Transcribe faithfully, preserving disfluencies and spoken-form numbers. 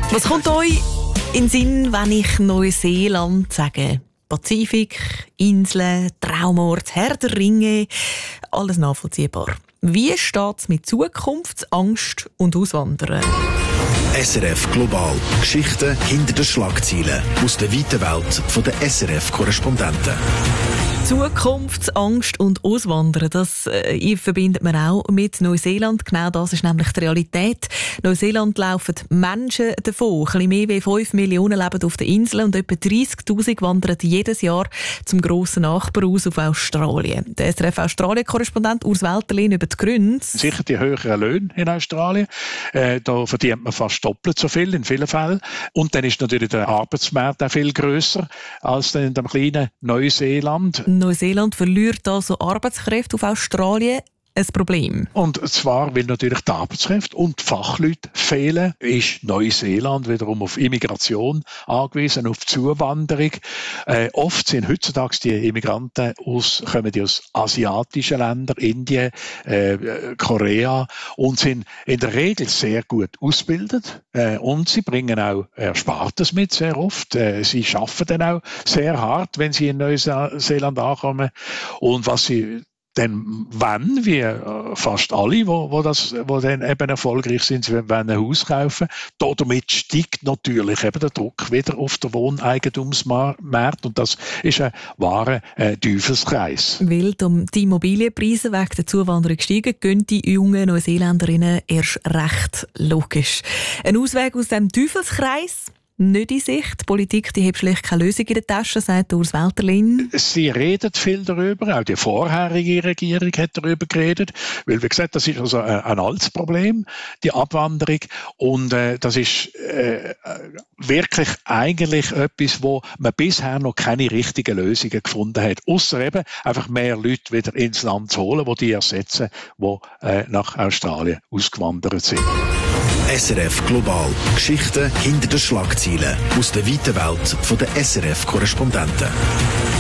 Was kommt euch in den Sinn, wenn ich Neuseeland sage? Pazifik, Inseln, Traumort, Herr der Ringe, alles nachvollziehbar. Wie steht es mit Zukunftsangst und Auswandern? S R F Global. Geschichten hinter den Schlagzeilen aus der weiten Welt der S R F-Korrespondenten. Zukunftsangst und Auswandern, das äh, verbindet man auch mit Neuseeland. Genau das ist nämlich die Realität. Neuseeland laufen Menschen davon. Ein bisschen mehr als fünf Millionen leben auf der Insel und etwa dreissigtausend wandern jedes Jahr zum grossen Nachbar aus auf Australien. Der S R F-Australien-Korrespondent Urs Welterlin über die Gründe. Sicher die höheren Löhne in Australien. Äh, da verdient man fast doppelt so viel in vielen Fällen. Und dann ist natürlich der Arbeitsmarkt auch viel grösser als in dem kleinen Neuseeland. Neuseeland verliert also Arbeitskräfte auf Australien. Ein Problem. Und zwar, weil natürlich die Arbeitskräfte und die Fachleute fehlen, ist Neuseeland wiederum auf Immigration angewiesen, auf Zuwanderung. Äh, oft sind heutzutage die Immigranten aus, kommen die aus asiatischen Ländern, Indien, äh, Korea und sind in der Regel sehr gut ausgebildet. Äh, und sie bringen auch Erspartes mit, sehr oft. Äh, sie arbeiten dann auch sehr hart, wenn sie in Neuseeland ankommen. Und was sie Denn wenn wir fast alle, wo, wo, das, wo dann eben erfolgreich sind, wenn ein Haus kaufen, damit steigt natürlich eben der Druck wieder auf den Wohneigentumsmarkt und das ist ein wahrer äh, Teufelskreis. Weil die Immobilienpreise wegen der Zuwanderung steigen, gehen die jungen Neuseeländerinnen erst recht logisch. Ein Ausweg aus dem Teufelskreis? Nicht in Sicht. Die Politik die hat schlicht keine Lösung in der Tasche, sagt Urs Welterlin. Sie redet viel darüber, auch die vorherige Regierung hat darüber geredet, weil wie gesagt, das ist also ein altes Problem, die Abwanderung und äh, das ist äh, wirklich eigentlich etwas, wo man bisher noch keine richtigen Lösungen gefunden hat, ausser eben einfach mehr Leute wieder ins Land zu holen, die die ersetzen, die äh, nach Australien ausgewandert sind. S R F Global. Geschichten hinter den Schlagzeilen aus der weiten Welt der S R F-Korrespondenten.